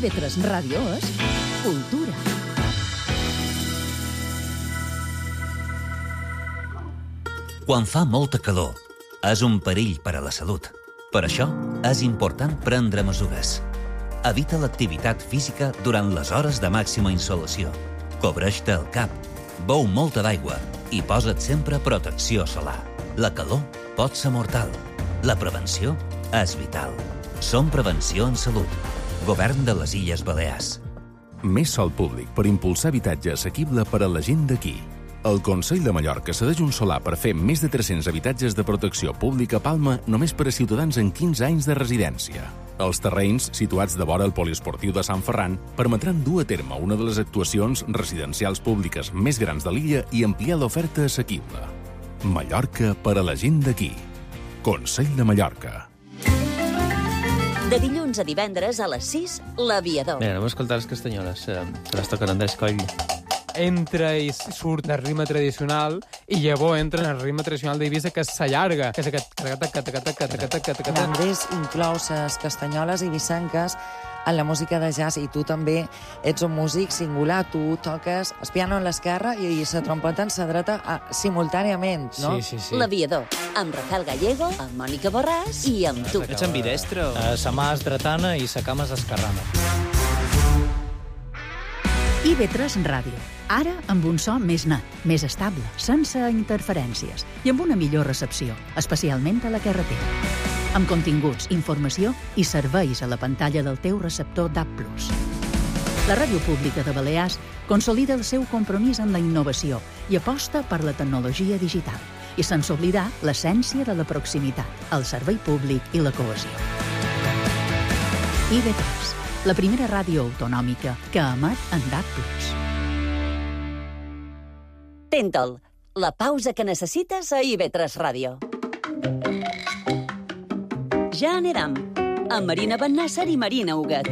IB3 Ràdio és cultura. Quan fa molta calor, és un perill per a la salut. Per això, és important prendre mesures. Evita l'activitat física durant les hores de màxima insolació. Cobreix-te el cap, beu molta d'aigua i posa't sempre protecció solar. La calor pot ser mortal. La prevenció és vital. Som Prevenció en Salut. Govern de les Illes Balears. Més sòl públic per impulsar habitatge assequible per a la gent d'aquí. El Consell de Mallorca cedeix un solar per fer més de 300 habitatges de protecció pública a Palma només per a ciutadans amb 15 anys de residència. Els terrenys, situats de vora el poliesportiu de Sant Ferran, permetran dur a terme una de les actuacions residencials públiques més grans de l'illa i ampliar l'oferta assequible. Mallorca per a la gent d'aquí. Consell de Mallorca. De dilluns a divendres a les 6, L'Aviador. Mira, anem a escoltar les castanyoles, que les toquen Andrés Coll. Entra i surt el ritme tradicional i llavors entra en el ritme tradicional d'Eivissa, que s'allarga, que és aquest... L'Andrés inclou les castanyoles eivissenques en la música de jazz, i tu també ets un músic singular. Tu toques el piano en l'esquerra i la trompeta en la dreta simultàniament, no? Sí. L'Aviador, amb Rafael Gallego, amb Mònica Borràs i amb tu. Ets ambidestre? Sa mà és dretana i sa cama és esquerrana. IB3 Ràdio. Ara amb un so més net, més estable, sense interferències i amb una millor recepció, especialment a la carretera. Amb continguts, informació i serveis a la pantalla del teu receptor DAB+. La Ràdio Pública de Balears consolida el seu compromís amb la innovació i aposta per la tecnologia digital, i sense oblidar l'essència de la proximitat, el servei públic i la cohesió. IB3, la primera ràdio autonòmica que emet en DAB+. Tentol, la pausa que necessites a IB3 Ràdio. Ja anirem, amb Marina Bennàsser i Marina Huguet.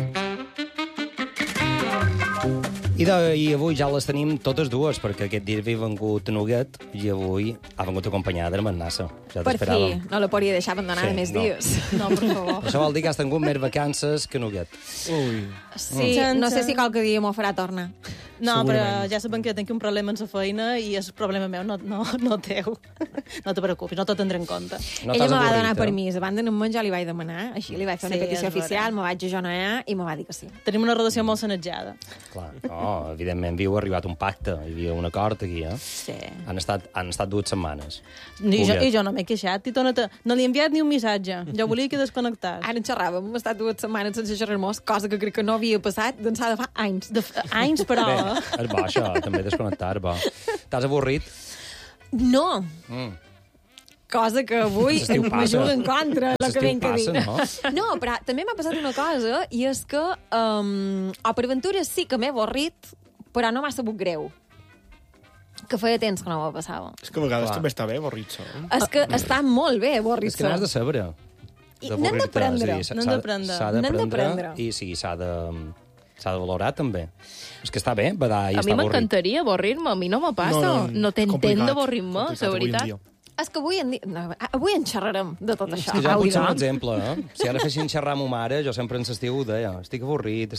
I avui ja les tenim totes dues, perquè aquest dia havia vengut Huguet i avui ha vengut acompanyada de Bennàsser. Ja per fi, no la podria deixar abandonada més dies. No, per favor. Això vol dir que has tingut més vacances que Huguet. Ui. Sí, no sé si qualque dia m'ho farà tornar. No, però ja sabem que tinc un problema amb la feina i és problema meu, no teu. No te preocupis, no t'ho tindré en compte. No Ella me va donar permís. Abans d'anar amb jo li vaig demanar, així li vaig fer una petició és oficial, vera. me vaig ajonar i me va dir que sí. Tenim una relació molt sanejada. Clar, no, evidentment havíeu arribat a un pacte, hi havia un acord aquí, eh? Sí. Han estat 2 setmanes. I jo no m'he queixat, no li he enviat ni un missatge. Jo volia que desconnectés. Ara en xerràvem, hem estat 2 setmanes sense xerrar-nos, cosa que crec que no havia passat d'ençà de fa anys. Anys, però... Bé, és bo, això, també desconnectar, bo. T'has avorrit? No! Cosa que avui L'estiu me passa. juga en contra, el que L'estiu ben que passa, dic. no? No, però també m'ha passat una cosa, i és que a per aventura sí que m'he avorrit, però no m'ha sabut greu. Que feia temps que no me passava. És que a vegades Clar. també està bé avorrir-se. És que està molt bé avorrir-se. És que n'has de saber. N'hem d'aprendre. N'hem d'aprendre. I sí, s'ha de valorar, també. És que està bé, badar i a està mi avorrit. m'encantaria avorrir-me, a mi no me passa. No t'entenc d'avorrir-me, la veritat. És que avui en xerrarem de tot això. És que ja vull ser un exemple, eh? Si ara fessin xerrar amb ma mare, jo sempre en l'estiu ho deia, estic avorrit.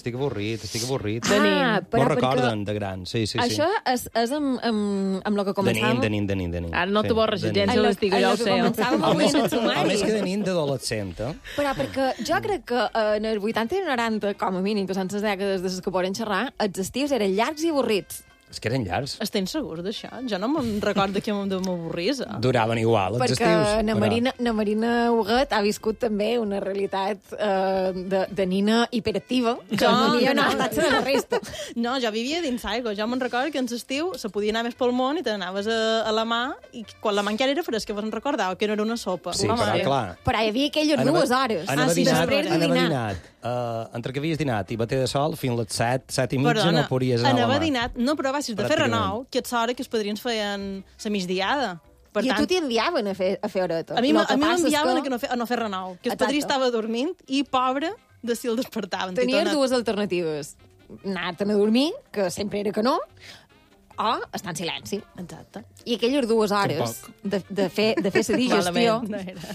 M'ho recorden de gran, sí. Això és amb el que començàvem... De nin. Ara no t'avorres gens, jo l'estic, ja ho sé. El més que de nin d'adolescent, eh? Però perquè jo crec que en els 80 i 90, com a mínim, passant les dècades de les que poden xerrar, els estius eren llargs i avorrits. És que eren llargs. Estem segurs d'això? Jo no me'n recordo que m'avorrís. Duraven igual, els estius. Perquè na Marina Huguet ha viscut també una realitat de nina hiperactiva. Jo no ha estat la resta. No, jo vivia dins l'aigua. Jo me'n recordo que en l'estiu se podia anar més pel món i te n'anaves a la mà i quan la mà encara era fresca me'n recordava que no era una sopa. Sí, però clar. Però hi havia aquelles 2 hores. Després de dinat. Entre que havies dinat i bater de sol, fins les 7 i mitja no podries anar a la mà. Anava dinat, no, però baixes de fer renou, que és l'hora que els padrins feien la migdiada. I a tu t'hi enviaven a fer horeta. A mi m'enviaven a no fer renou, que el padrí estava dormint i, pobre, de si el despertaven. Tenies 2 alternatives. Anar-te'n a dormir, que sempre era que no, o estar en silenci. Exacte. I aquelles 2 hores de fer la digestió...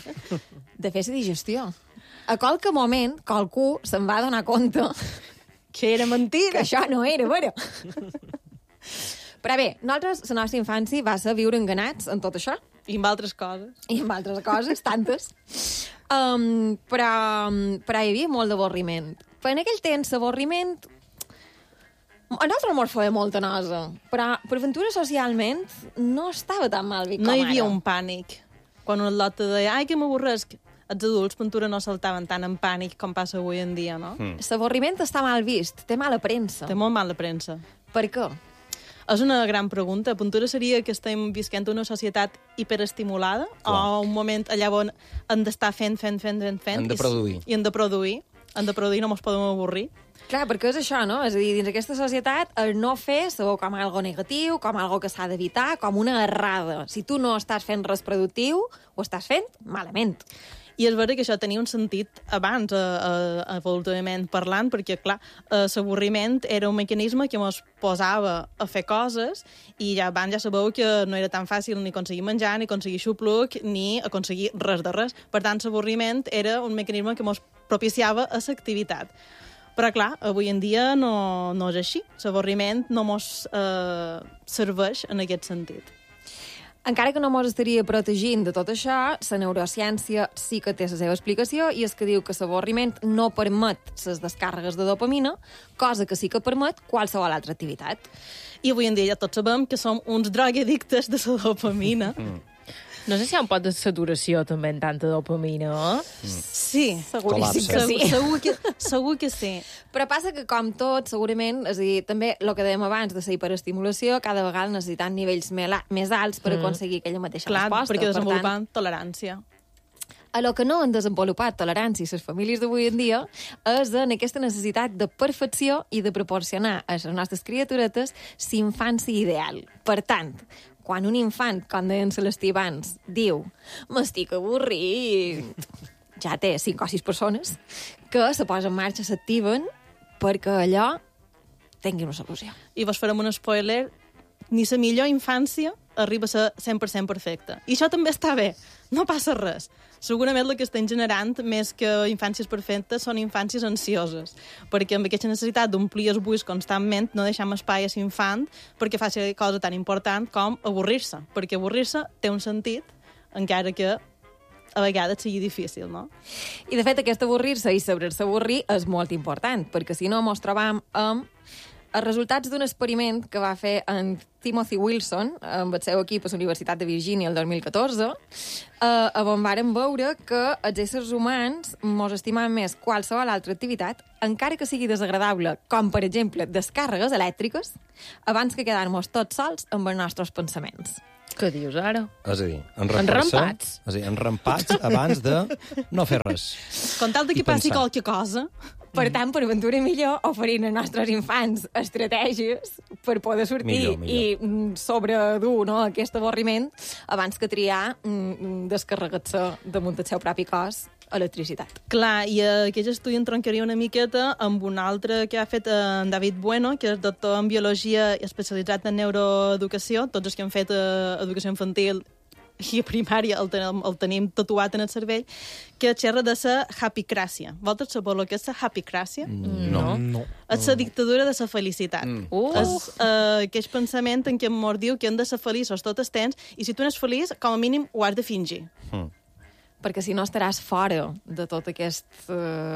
De fer la digestió. A qualque moment, qualcú se'n va donar compte Que era mentida. Que això no era vera. Però bé, nosaltres, la nostra infància va ser viure enganats en tot això. I amb altres coses. I amb altres coses, tantes. Però hi havia molt d'avorriment. Però en aquell temps, l'avorriment... A nosaltres mos feia molta nosa, però per aventura socialment no estava tan mal vist com No ara. hi havia un pànic. Quan un lot te deia, ai, que m'avorresc, els adults, pentura, no saltaven tant en pànic com passa avui en dia, no? L'avorriment està mal vist, té mala premsa. Té molt mala premsa. Per què? És una gran pregunta. Pentura seria que estem visquent una societat hiperestimulada o un moment allà on hem d'estar fent. Hem de produir. I hem de produir. Hem de produir, no ens podem avorrir. Clar, perquè és això, no? És a dir, dins aquesta societat, el no fer se veu com algo negatiu, com algo que s'ha d'evitar, com una errada. Si tu no estàs fent res productiu, ho estàs fent malament. I és vera que això tenia un sentit abans, evolutivament parlant, perquè, clar, l'avorriment era un mecanisme que ens posava a fer coses i ja abans ja sabeu que no era tan fàcil ni aconseguir menjar, ni aconseguir xupluc, ni aconseguir res de res. Per tant, l'avorriment era un mecanisme que ens propiciava a l'activitat. Però, clar, avui en dia no és així. L'avorriment no ens serveix en aquest sentit. Encara que no mos estaria protegint de tot això, la neurociència sí que té la seva explicació i és que diu que l'avorriment no permet les descàrregues de dopamina, cosa que sí que permet qualsevol altra activitat. I avui en dia ja tots sabem que som uns drogadictes de la dopamina. No sé si hi ha un pot de saturació també en tanta dopamina, Sí. Seguríssim que sí. Segur que sí. Però passa que, com tot, segurament, és a dir, també el que dèiem abans de la hiperestimulació, cada vegada necessitant nivells més alts per aconseguir aquella mateixa Clar, resposta. perquè Per desenvolupant tolerància. A lo que no han desenvolupat tolerància les famílies d'avui en dia és en aquesta necessitat de perfecció i de proporcionar a les nostres criaturetes l'infància ideal. Per tant, quan un infant, com deien Celestí abans, diu «m'estic avorrit», ja té 5 o 6 persones que se posen en marxa, s'activen perquè allò tingui una solució. I vos farem un spoiler, ni la millor infància arriba a ser 100% perfecta. I això també està bé, no passa res. Segurament el que estem generant, més que infàncies perfectes, són infàncies ansioses, perquè amb aquesta necessitat d'omplir els buits constantment no deixem espai a l'infant perquè faci una cosa tan important com avorrir-se, perquè avorrir-se té un sentit, encara que a vegades sigui difícil, no? I, de fet, aquest avorrir-se i saber-se avorrir és molt important, perquè si no mos trobam amb els resultats d'un experiment que va fer en Timothy Wilson amb el seu equip a la Universitat de Virgínia el 2014, on varen veure que els éssers humans mos estimem més qualsevol altra activitat, encara que sigui desagradable, com, per exemple, descàrregues elèctriques, abans que quedar-nos tots sols amb els nostres pensaments. Què dius ara? És a dir, enrampats. És a dir, enrampats abans de no fer res. Com tal de que passi qualque cosa. Per tant, per aventura millor, oferint als nostres infants estratègies per poder sortir millor. i sobredur, no, aquest avorriment abans que triar descarregar-se damunt del seu propi cos electricitat. Clar, i aquest estudi entroncaria una miqueta amb un altre que ha fet en David Bueno, que és doctor en biologia i especialitzat en neuroeducació. Tots els que han fet educació infantil i primària el tenim tatuat en el cervell, que xerra de la happycràcia. Vosaltres sabeu el que és la happycràcia? No. És la dictadura de la felicitat. És aquell pensament en què mos diu que hem de ser feliços tot el temps, i si tu no ets feliç, com a mínim ho has de fingir. Perquè si no estaràs fora de tota aquesta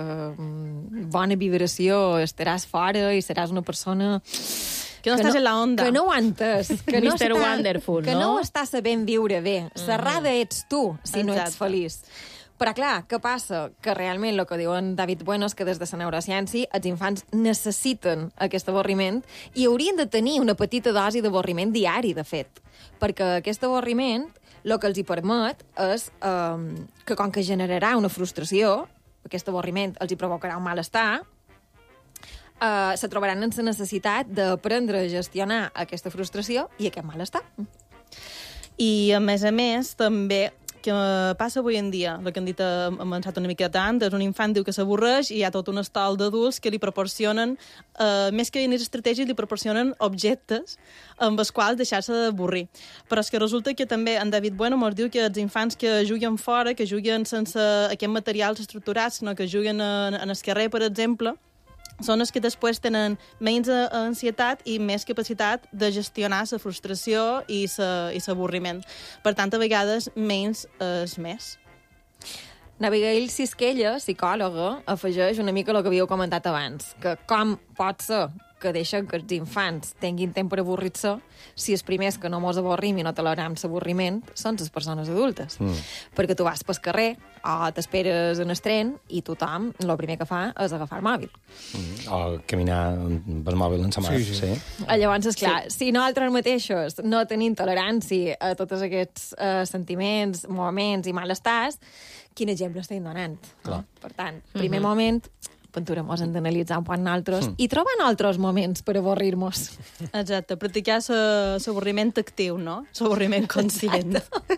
bona vibració, estaràs fora i seràs una persona que no estàs en la onda. Que no ho entès. Que no Mr. Wonderful, que no? no ho estàs sabent viure bé. Serrada ets tu, si no ets feliç. Però, clar, què passa? Que realment el que diuen David Bueno és que des de la neurociència els infants necessiten aquest avorriment i haurien de tenir una petita dosi d'avorriment diari, de fet. Perquè aquest avorriment el que els hi permet és que, com que generarà una frustració, aquest avorriment els hi provocarà un malestar, se trobaran en la necessitat d'aprendre a gestionar aquesta frustració i aquest malestar. I, a més, també que passa avui en dia, el que han dit hem avançat una miqueta antes, un infant diu que s'avorreix i hi ha tot un estol d'adults que li proporcionen, més que eines estratègies, li proporcionen objectes amb els quals deixar-se d'avorrir. Però és que resulta que també en David Bueno ens diu que els infants que juguen fora, que juguen sense aquests materials estructurats, sinó que juguen en el carrer, per exemple, són els que després tenen menys ansietat i més capacitat de gestionar la frustració i l'avorriment. Per tant, a vegades, menys és més. Abigail Sisquella, psicòloga, afegeix una mica el que havíeu comentat abans, que com pot ser que deixen que els infants tinguin temps per avorrir-se si els primers que no mos avorrim i no tolerem l'avorriment són les persones adultes. Perquè tu vas pel carrer o t'esperes en el tren i tothom el primer que fa és agafar el mòbil. O caminar amb el mòbil en sa mà. Sí. Llavors, esclar, si nosaltres mateixos no tenim tolerància a tots aquests sentiments, moments i malestars, quin exemple estem donant? Per tant, primer moment, Ventura, mos hem d'analitzar un poc nosaltres i trobar altres moments per avorrir-nos. Exacte, practicar l'avorriment actiu, no? L'avorriment conscient.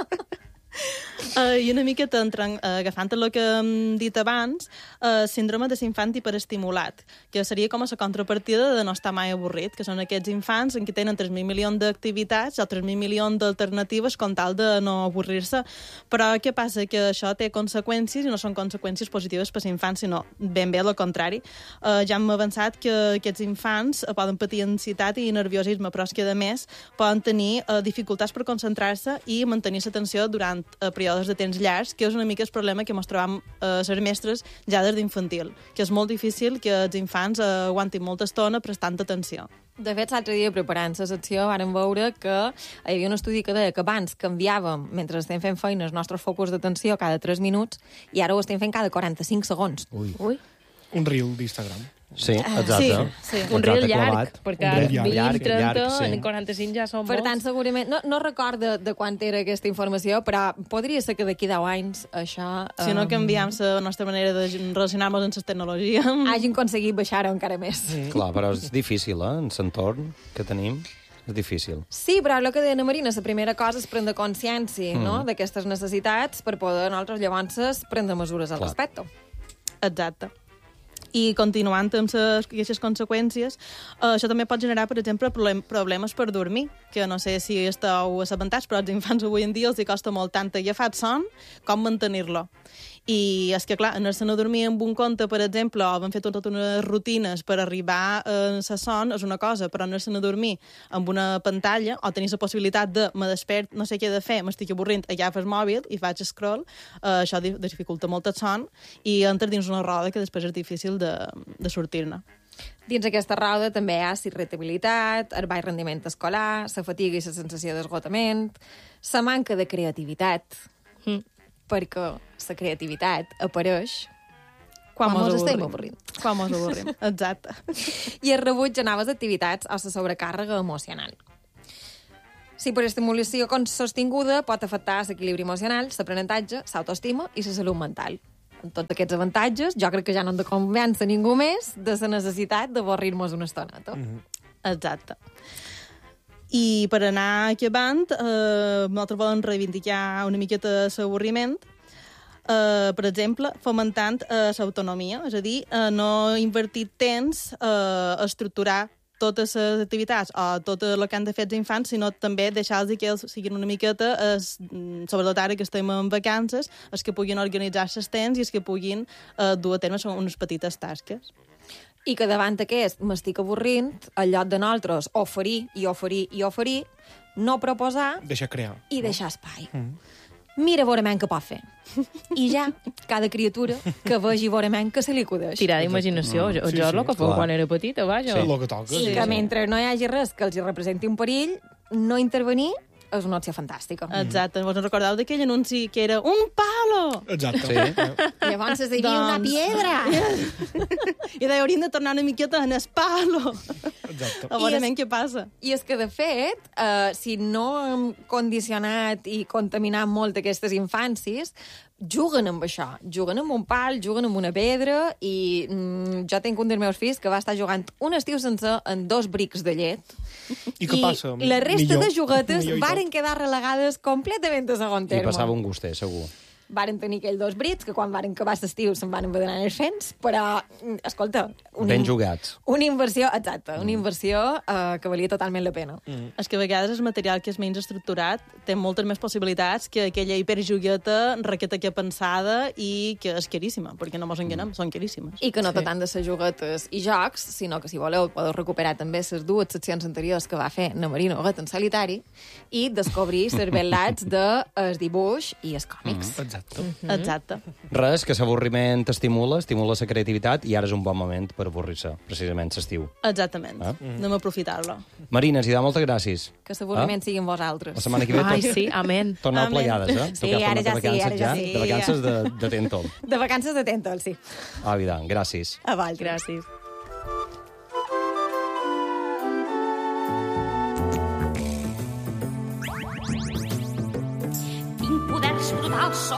I una miqueta agafant el que hem dit abans, síndrome de l'infant hiperestimulat, que seria com a la contrapartida de no estar mai avorrit, que són aquests infants en què tenen 3.000 milions d'activitats o 3.000 milions d'alternatives com tal de no avorrir-se. Però què passa? Que això té conseqüències i no són conseqüències positives per l'infant, sinó ben bé al contrari. Ja hem avançat que aquests infants poden patir ansietat i nerviosisme, però és que, a més, poden tenir dificultats per concentrar-se i mantenir l'atenció durant períodes de temps llargs, que és una mica el problema que ens trobam les mestres ja des d'infantil, que és molt difícil que els infants aguantin molta estona prestant atenció. De fet, l'altre dia, preparant la secció, vàrem veure que hi havia un estudi que deia que abans canviàvem, mentre estem fent feina, els nostres focus d'atenció cada 3 minuts, i ara ho estem fent cada 45 segons. Ui. Un reel d'Instagram. Sí, exacte. Sí. Un reel llarg, perquè 20, 30, 45 ja són molts. Per tant, segurament, no recordo de quant era aquesta informació, però podria ser que d'aquí 10 anys això... Si no canviem la nostra manera de relacionar-nos amb la tecnologia... Hagin aconseguit baixar-ho encara més. Clar, però és difícil, en l'entorn que tenim. És difícil. Sí, però el que deia Ana Marina, la primera cosa és prendre consciència d'aquestes necessitats per poder nosaltres llavors prendre mesures al respecte. Exacte. I continuant amb aquestes conseqüències, això també pot generar, per exemple, problemes per dormir, que no sé si esteu assabentats, però als infants avui en dia els costa molt tant agafar el son com mantenir-lo. I és que, clar, anar-se'n a dormir amb un conte, per exemple, o hem fet totes unes rutines per arribar a la son, és una cosa, però anar-se'n a dormir amb una pantalla, o tenir la possibilitat de me despert, no sé què he de fer, m'estic avorrint, agafo el mòbil i faig scroll, això dificulta molt el son i entres dins una roda que després és difícil de sortir-ne. Dins aquesta roda també hi ha l'irritabilitat, el baix rendiment escolar, la fatiga i la sensació d'esgotament, la manca de creativitat, perquè la creativitat apareix quan mos estem avorrint. Quan mos avorrim, exacte. I el rebuig a noves activitats o la sobrecàrrega emocional. Si per estimulació sostinguda pot afectar l'equilibri emocional, l'aprenentatge, l'autoestima i la salut mental. Amb tots aquests avantatges, jo crec que ja no hem de convèncer ningú més de la necessitat d'avorrir-nos una estoneta. Exacte. I per anar acabant, nosaltres volem reivindicar una miqueta l'avorriment, per exemple, fomentant l'autonomia, és a dir, no invertir temps a estructurar totes les activitats o tot el que han de fer els infants, sinó també deixar-los que ells siguin una miqueta, sobretot ara que estem en vacances, els que puguin organitzar-se els temps i els que puguin dur a terme unes petites tasques. I que davant aquest m'estic avorrint, al lloc de nosaltres oferir i oferir i oferir, no proposar... Deixar crear. I deixar espai. Mira veurement què pot fer. I ja, cada criatura que vegi veurement que se li acudeix. Tirar d'imaginació. Jo és el que feu quan era petita, vaja. Sí, el que toca. I que mentre no hi hagi res que els representi un perill, no intervenir és una opció fantàstica. Exacte. Vos recordeu d'aquell anunci que era un palo? Exacte. Sí. Llavors es diria una piedra. I deia, hauríem de tornar una miqueta en el palo. Exacte. A veure què passa. I és que, de fet, si no hem condicionat i contaminat molt aquestes infàncies, juguen amb això. Juguen amb un pal, juguen amb una pedra i jo tinc un dels meus fills que va estar jugant un estiu sencer en 2 brics de llet. I què passa? La resta de juguetes varen quedar relegades completament a segon terme. I passava un gustet, segur. Varen tenir aquells 2 brits, que quan varen acabar l'estiu se'n van envedenar els fens, però, escolta, Ben jugats. Una inversió, exacte, una inversió que valia totalment la pena. És que a vegades el material que és menys estructurat té moltes més possibilitats que aquella hiperjogueta raqueta que pensada i que és caríssima, perquè no mos enganem, són caríssimes. I que no té tant de ser juguetes i jocs, sinó que, si voleu, podeu recuperar també les dues seccions anteriors que va fer na Marina Huguet en solitari i descobrir les bel·lats del dibuix i els còmics. Exacte. Res, que l'avorriment estimula la creativitat i ara és un bon moment per avorrir-se, precisament l'estiu. Exactament. Anem a aprofitar-lo. Marina, Zidà, moltes gràcies. Que l'avorriment sigui amb vosaltres. La setmana que ve Ai, sí, amén. torneu plegades, eh? Sí, ara ja sí, ara ja sí. De vacances de Tentol. De vacances de Tentol, sí. Vidal, gràcies. A Valls. Gràcies. Tinc poders brutals